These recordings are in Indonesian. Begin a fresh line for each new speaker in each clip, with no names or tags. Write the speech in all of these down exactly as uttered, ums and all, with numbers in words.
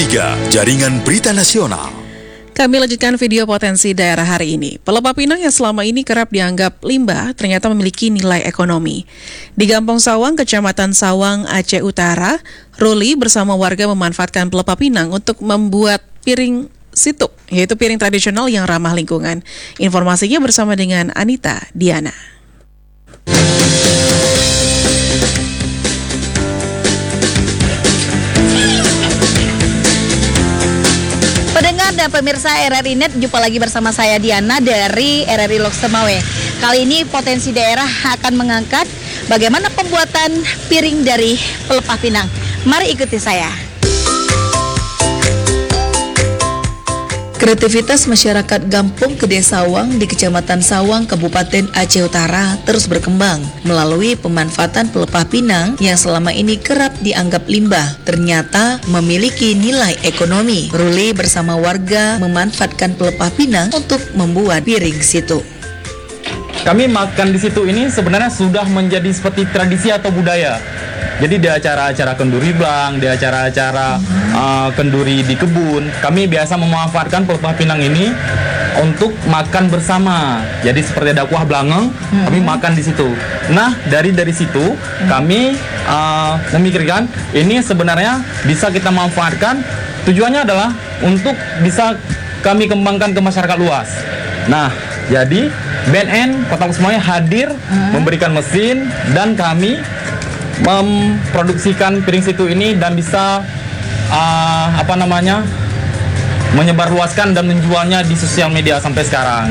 tiga Jaringan Berita Nasional.
Kami lanjutkan video potensi daerah hari ini. Pelepah pinang yang selama ini kerap dianggap limbah ternyata memiliki nilai ekonomi. Di Gampong Sawang, Kecamatan Sawang, Aceh Utara, Ruli bersama warga memanfaatkan pelepah pinang untuk membuat piring situk, yaitu piring tradisional yang ramah lingkungan. Informasinya bersama dengan Anita Diana.
Pendengar dan pemirsa R R I Net, jumpa lagi bersama saya Diana dari R R I Lok Semawe. Kali ini potensi daerah akan mengangkat bagaimana pembuatan piring dari pelepah pinang. Mari ikuti saya. Kreativitas masyarakat Gampong Gede Sawang di Kecamatan Sawang, Kabupaten Aceh Utara terus berkembang melalui pemanfaatan pelepah pinang yang selama ini kerap dianggap limbah, ternyata memiliki nilai ekonomi. Ruli bersama warga memanfaatkan pelepah pinang untuk membuat piring situ.
Kami makan di situ ini sebenarnya sudah menjadi seperti tradisi atau budaya. Jadi di acara-acara kenduri blang, di acara-acara uh, kenduri di kebun, kami biasa memanfaatkan pelepah pinang ini untuk makan bersama. Jadi seperti ada kuah blangeng, hmm. kami makan di situ. Nah, dari dari situ hmm. kami uh, memikirkan ini sebenarnya bisa kita manfaatkan. Tujuannya adalah untuk bisa kami kembangkan ke masyarakat luas. Nah, jadi B N N Kota Lok Semawe hadir hmm. memberikan mesin dan kami memproduksikan piring situ ini dan bisa uh, apa namanya menyebarluaskan dan menjualnya di sosial media sampai sekarang.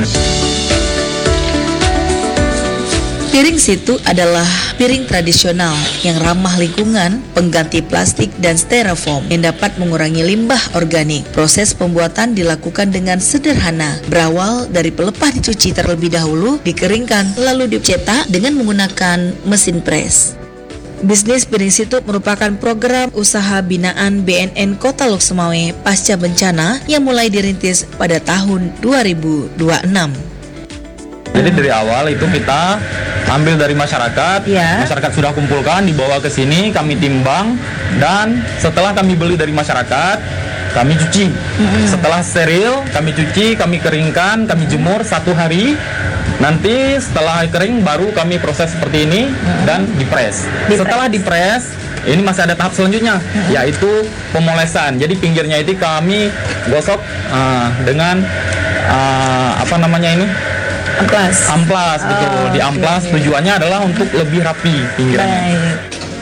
Piring situ adalah piring tradisional yang ramah lingkungan, pengganti plastik dan styrofoam yang dapat mengurangi limbah organik. Proses pembuatan dilakukan dengan sederhana, berawal dari pelepah dicuci terlebih dahulu, dikeringkan, lalu dicetak dengan menggunakan mesin pres. Bisnis piring situ merupakan program usaha binaan B N N Kota Lok Semawe pasca bencana yang mulai dirintis pada tahun dua ribu dua puluh enam.
Jadi dari awal itu kita ambil dari masyarakat, ya. Masyarakat sudah kumpulkan, dibawa ke sini, kami timbang, dan setelah kami beli dari masyarakat, kami cuci. Mm-hmm. Setelah steril, kami cuci, kami keringkan, kami jemur satu hari. Nanti setelah kering baru kami proses seperti ini hmm. dan dipres. Dipres. Setelah dipres, ini masih ada tahap selanjutnya, hmm. yaitu pemolesan. Jadi pinggirnya itu kami gosok uh, dengan uh, apa namanya ini?
Amplas.
Amplas, betul. Oh, di amplas okay. Tujuannya adalah untuk lebih rapi pinggirnya.
Baik.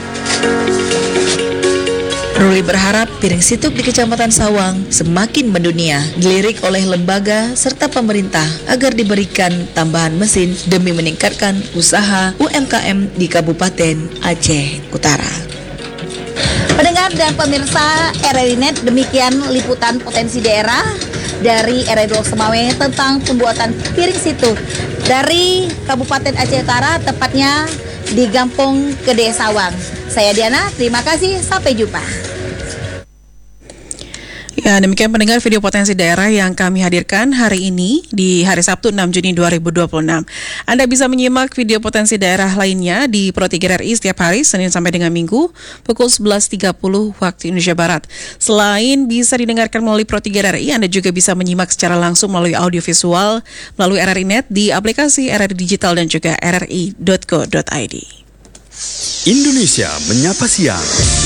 Ruli berharap piring situk di Kecamatan Sawang semakin mendunia, dilirik oleh lembaga serta pemerintah agar diberikan tambahan mesin demi meningkatkan usaha U M K M di Kabupaten Aceh Utara. Pendengar dan pemirsa R R I Net, demikian liputan potensi daerah dari R R I Lok Semawe tentang pembuatan piring situk dari Kabupaten Aceh Utara, tepatnya di Gampong Gede Sawang. Saya Diana, terima kasih, sampai jumpa.
Ya, demikian pendengar video potensi daerah yang kami hadirkan hari ini di hari Sabtu enam Juni dua ribu dua puluh enam. Anda bisa menyimak video potensi daerah lainnya di Pro tiga R R I setiap hari Senin sampai dengan Minggu pukul sebelas tiga puluh waktu Indonesia Barat. Selain bisa didengarkan melalui Pro tiga R R I, Anda juga bisa menyimak secara langsung melalui audiovisual melalui R R I Net di aplikasi R R I Digital dan juga r r i dot co dot i d.
Indonesia Menyapa Siang.